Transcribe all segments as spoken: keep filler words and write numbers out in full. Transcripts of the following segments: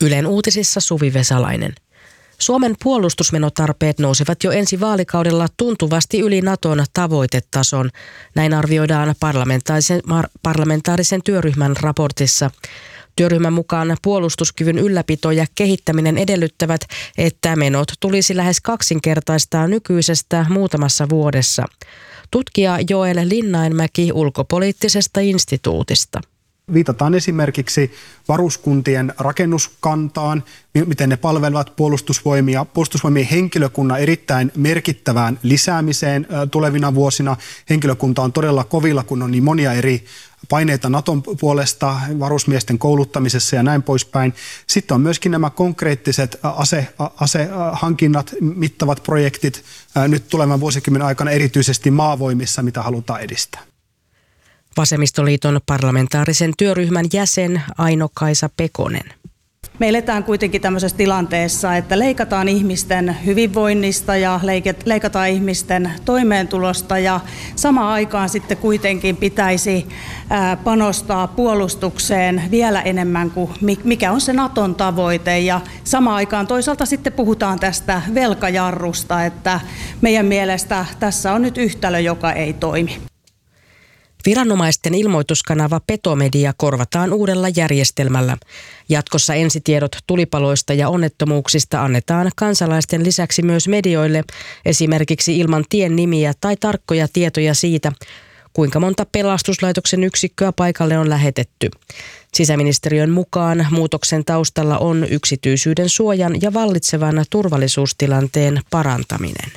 Ylen uutisissa Suvi Vesalainen. Suomen puolustusmenotarpeet nousevat jo ensi vaalikaudella tuntuvasti yli Naton tavoitetason. Näin arvioidaan parlamentaarisen, parlamentaarisen työryhmän raportissa. Työryhmän mukaan puolustuskyvyn ylläpito ja kehittäminen edellyttävät, että menot tulisi lähes kaksinkertaistaa nykyisestä muutamassa vuodessa. Tutkija Joel Linnainmäki Ulkopoliittisesta instituutista. Viitataan esimerkiksi varuskuntien rakennuskantaan, miten ne palvelevat puolustusvoimia, puolustusvoimien henkilökunnan erittäin merkittävään lisäämiseen tulevina vuosina. Henkilökunta on todella kovilla, kun on niin monia eri paineita Naton puolesta, varusmiesten kouluttamisessa ja näin poispäin. Sitten on myöskin nämä konkreettiset ase, asehankinnat, mittavat projektit nyt tulevan vuosikymmenen aikana erityisesti maavoimissa, mitä halutaan edistää. Vasemmistoliiton parlamentaarisen työryhmän jäsen Aino-Kaisa Pekonen. Me eletään kuitenkin tämmöisessä tilanteessa, että leikataan ihmisten hyvinvoinnista ja leikataan ihmisten toimeentulosta ja samaan aikaan sitten kuitenkin pitäisi panostaa puolustukseen vielä enemmän kuin mikä on se Naton tavoite. Ja samaan aikaan toisaalta sitten puhutaan tästä velkajarrusta, että meidän mielestä tässä on nyt yhtälö, joka ei toimi. Viranomaisten ilmoituskanava Petomedia korvataan uudella järjestelmällä. Jatkossa ensitiedot tulipaloista ja onnettomuuksista annetaan kansalaisten lisäksi myös medioille, esimerkiksi ilman tien nimiä tai tarkkoja tietoja siitä, kuinka monta pelastuslaitoksen yksikköä paikalle on lähetetty. Sisäministeriön mukaan muutoksen taustalla on yksityisyyden suojan ja vallitsevan turvallisuustilanteen parantaminen.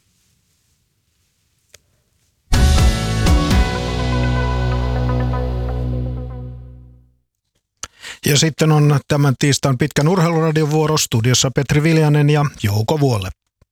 Ja sitten on tämän tiistain pitkän urheiluradion vuoro, studiossa Petri Viljanen ja Jouko Vuolle.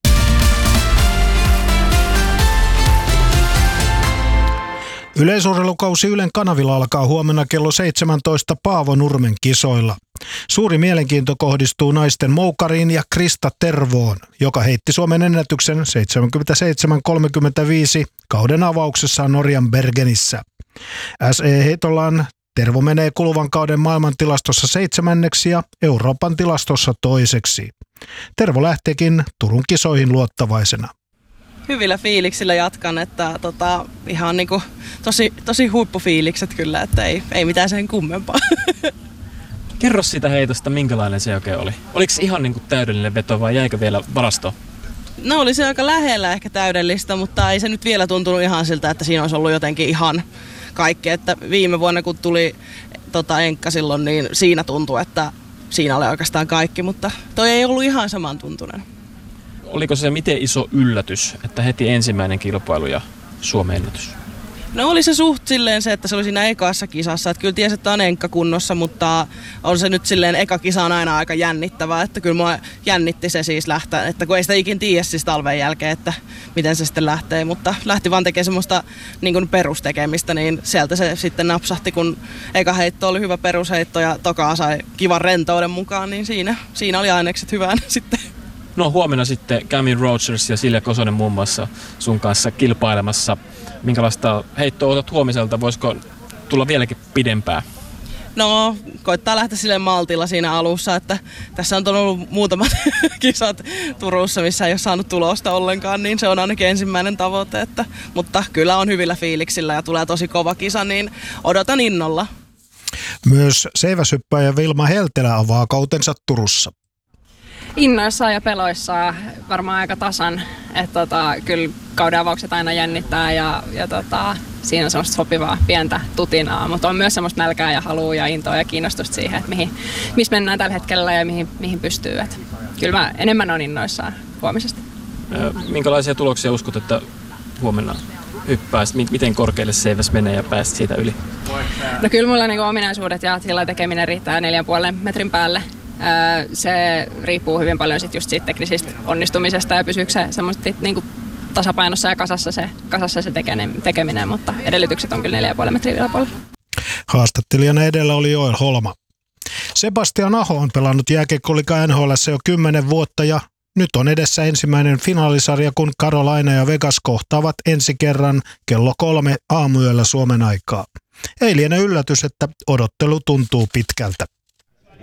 Yleisurheilukausi Ylen kanavilla alkaa huomenna kello seitsemäntoista Paavo Nurmen kisoilla. Suuri mielenkiinto kohdistuu naisten moukariin ja Krista Tervoon, joka heitti Suomen ennätyksen seitsemänkymmentäseitsemän kolmekymmentäviisi kauden avauksessaan Norjan Bergenissä. S E-heitollaan Tervo menee kuluvan kauden maailmantilastossa seitsemänneksi ja Euroopan tilastossa toiseksi. Tervo lähteekin Turun kisoihin luottavaisena. Hyvillä fiiliksillä jatkan, että tota, ihan niinku tosi, tosi huippufiilikset kyllä, että ei, ei mitään sen kummempaa. Kerro siitä heitosta, minkälainen se oikein oli. Oliko ihan niinku täydellinen veto vai jäikö vielä varastoon? No oli se aika lähellä ehkä täydellistä, mutta ei se nyt vielä tuntunut ihan siltä, että siinä olisi ollut jotenkin ihan kaikki. Että viime vuonna kun tuli tota, enkka silloin, niin siinä tuntui, että siinä oli oikeastaan kaikki, mutta toi ei ollut ihan samantuntunen. Oliko se miten iso yllätys, että heti ensimmäinen kilpailu ja Suomen ennätys? No oli se suht silleen se, että se oli siinä ekassa kisassa. Että kyllä tiesi, että on enkka kunnossa, mutta on se nyt silleen, eka kisa on aina aika jännittävää. Että kyllä mua jännitti se siis lähteä, että kun ei sitä ikin tiedä siis talven jälkeen, että miten se sitten lähtee. Mutta lähti vaan tekemään semmoista niin kuin perustekemistä, niin sieltä se sitten napsahti, kun eka heitto oli hyvä perusheitto ja tokaa sai kivan rentouden mukaan, niin siinä, siinä oli ainekset hyvään sitten. No huomenna sitten Camille Rogers ja Silja Kosonen muun muassa sun kanssa kilpailemassa. Minkälaista heittoa otat huomiselta? Voisiko tulla vieläkin pidempää? No, koittaa lähteä silleen maltilla siinä alussa, että tässä on ollut muutamat kisat Turussa, missä ei ole saanut tulosta ollenkaan, niin se on ainakin ensimmäinen tavoite. Että, mutta kyllä on hyvillä fiiliksillä ja tulee tosi kova kisa, niin odotan innolla. Myös seiväshyppäjä Vilma Heltelä avaa kautensa Turussa. Innoissaan ja peloissaan varmaan aika tasan, että tota, kyllä kauden avaukset aina jännittää ja, ja tota, siinä on semmoista sopivaa pientä tutinaa, mutta on myös semmoista nälkää ja halua ja intoa ja kiinnostusta siihen, että mihin, missä mennään tällä hetkellä ja mihin, mihin pystyy. Et kyllä mä enemmän on innoissaan huomisesta. Minkälaisia tuloksia uskot, että huomenna hyppääsit? Miten korkealle seiväs menee ja pääsit siitä yli? No kyllä mulla niinku ominaisuudet ja sillä tekeminen riittää neljän puolen metrin päälle. Se riippuu hyvin paljon sit just siitä teknisistä onnistumisesta ja pysyykö se semmoisesti niinku tasapainossa ja kasassa se, kasassa se tekeminen, mutta edellytykset on kyllä neljä pilkku viisi metriä yläpuolella. Haastattelijana edellä oli Joel Holma. Sebastian Aho on pelannut jääkiekkoliigaa N H L:ssä jo kymmenen vuotta ja nyt on edessä ensimmäinen finaalisarja, kun Carolina ja Vegas kohtaavat ensi kerran kello kolme aamuyöllä Suomen aikaa. Ei liene yllätys, että odottelu tuntuu pitkältä.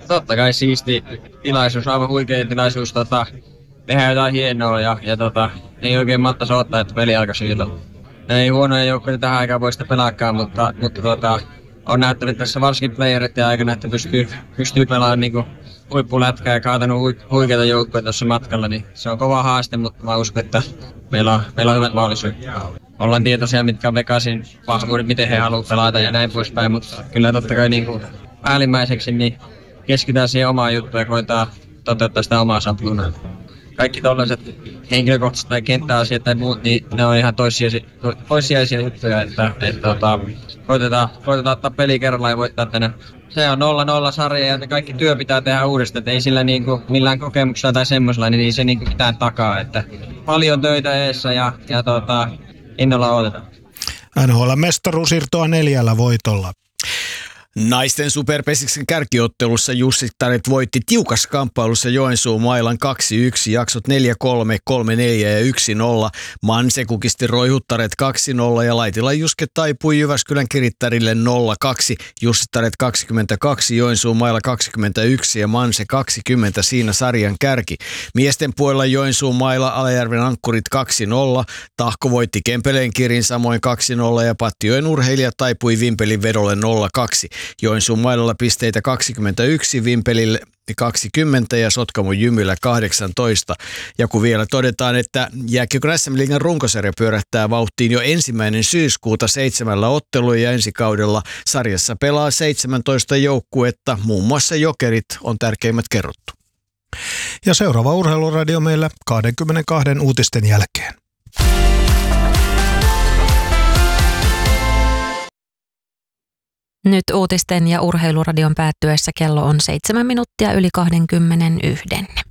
Totta kai siisti tilaisuus, aivan huikea tilaisuus tota, tehdä jotain hienoa ja, ja tota, ei oikein mattaisi odottaa, että peli alkaisi silloin. Ei huonoja joukkoja tähän aikaan voi sitä pelaakaan, mutta, mutta tota, on näyttänyt tässä varsinkin playerit ja aikana, että pystyy, pystyy pelaamaan niin huippulätkää ja kaatanut huikeita joukkoja tuossa matkalla, niin se on kova haaste, mutta mä uskon, että meillä on, meillä on hyvät mahdollisuudet. Ollaan tietoisia, mitkä on Vegasin vahvuudet, miten he haluavat pelata ja näin poispäin, mutta kyllä totta kai niin kuin päällimmäiseksi niin keskitytään siihen omaan juttuun ja koetaan toteuttaa sitä omaa sapluunaa. Kaikki tollaiset henkilökohtaiset tai kenttäasiat tai muut, niin ne on ihan toissijaisia, toissijaisia juttuja, että, että tota, koitetaan, koitetaan ottaa peli kerrallaan ja voittaa tänne. Se on nolla nolla sarja ja kaikki työ pitää tehdä uudestaan, että ei sillä niinku millään kokemuksella tai semmoisella, niin ei se niinku mitään takaa. Että paljon töitä eessä ja, ja tota, innolla odotetaan. N H L-mestaruus irtoaa neljällä voitolla. Naisten superpesiksen kärkiottelussa Jussittaret voitti tiukassa kamppailussa Joensuun Mailan kaksi yksi, jaksot neljä kolme, kolme neljä ja yksi nolla. Manse kukisti Roihuttaret kaksi nolla ja Laitila Juske taipui Jyväskylän Kirittärille nolla kaksi. Jussittaret kaksikymmentäkaksi, Joensuun Maila kaksikymmentäyksi ja Manse kaksikymmentä siinä sarjan kärki. Miesten puolella Joensuun Maila Alajärven Ankkurit kaksi nolla. Tahko voitti Kempeleen Kirin samoin kaksi nolla ja Pattijoen urheilijat taipui Vimpelin vedolle nolla kaksi. Joensuun Mailalla pisteitä kaksikymmentäyksi, Vimpelille kaksikymmentä ja Sotkamon Jymyllä kahdeksantoista. Ja kun vielä todetaan, että jääkiekon S M-liigan runkosarja pyörähtää vauhtiin jo ensimmäinen syyskuuta seitsemällä ottelulla ja ensi kaudella sarjassa pelaa seitsemäntoista joukkuetta, muun muassa Jokerit on tärkeimmät kerrottu. Ja seuraava urheiluradio meillä kaksikymmentäkaksi uutisten jälkeen. Nyt uutisten ja urheiluradion päättyessä kello on seitsemän minuuttia yli kaksikymmentäyksi.